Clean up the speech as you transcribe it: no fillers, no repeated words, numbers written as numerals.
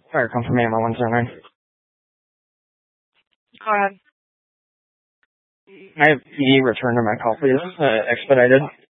Fire come from AMO 109. Go ahead. I have PD return to my call, please. Expedited.